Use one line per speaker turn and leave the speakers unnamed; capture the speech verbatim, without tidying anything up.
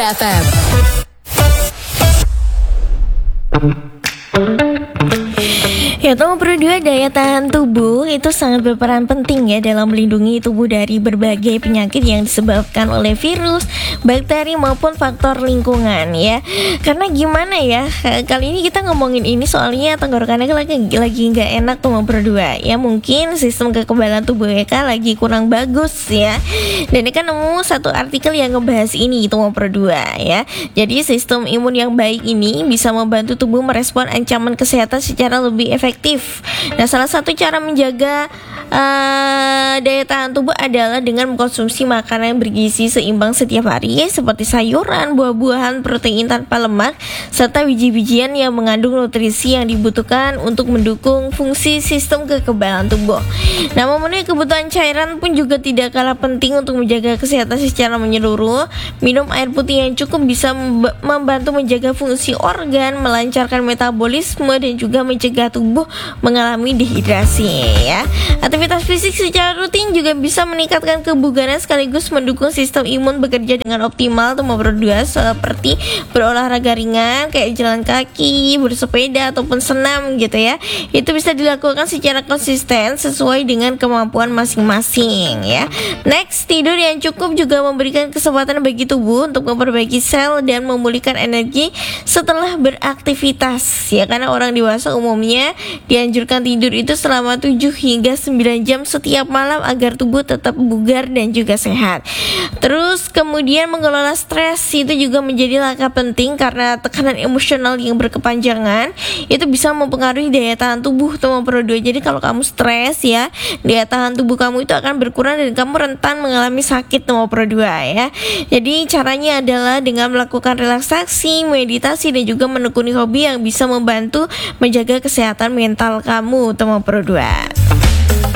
F M.
Ya, nomor dua, daya tahan tubuh itu sangat berperan penting ya dalam melindungi tubuh dari berbagai penyakit yang disebabkan oleh virus, bakteri maupun faktor lingkungan ya. Karena gimana ya, kali ini kita ngomongin ini soalnya tenggorokannya lagi lagi nggak enak tuh nomor dua. Ya mungkin sistem kekebalan tubuh ya kan lagi kurang bagus ya. Dan ini kan nemu satu artikel yang ngebahas ini itu nomor dua ya. Jadi sistem imun yang baik ini bisa membantu tubuh merespon ancaman kesehatan secara lebih efektif. Nah, salah satu cara menjaga uh, daya tahan tubuh adalah dengan mengkonsumsi makanan yang bergizi seimbang setiap hari, seperti sayuran, buah-buahan, protein tanpa lemak, serta biji-bijian yang mengandung nutrisi yang dibutuhkan untuk mendukung fungsi sistem kekebalan tubuh. Nah, memenuhi kebutuhan cairan pun juga tidak kalah penting untuk menjaga kesehatan secara menyeluruh. Minum air putih yang cukup bisa membantu menjaga fungsi organ, melancarkan metabolisme, dan juga mencegah tubuh mengalami dehidrasi ya. Aktivitas fisik secara rutin juga bisa meningkatkan kebugaran sekaligus mendukung sistem imun bekerja dengan optimal. Nomor dua, seperti berolahraga ringan kayak jalan kaki, bersepeda ataupun senam gitu ya. Itu bisa dilakukan secara konsisten sesuai dengan kemampuan masing-masing ya. Next, tidur yang cukup juga memberikan kesempatan bagi tubuh untuk memperbaiki sel dan memulihkan energi setelah beraktivitas ya, karena orang dewasa umumnya dianjurkan tidur itu selama tujuh hingga sembilan jam setiap malam agar tubuh tetap bugar dan juga sehat. Terus kemudian mengelola stres itu juga menjadi langkah penting karena tekanan emosional yang berkepanjangan itu bisa mempengaruhi daya tahan tubuh nomor dua. Jadi kalau kamu stres ya, daya tahan tubuh kamu itu akan berkurang dan kamu rentan mengalami sakit nomor dua ya. Jadi caranya adalah dengan melakukan relaksasi, meditasi, dan juga menekuni hobi yang bisa membantu menjaga kesehatan mental kamu nomor dua.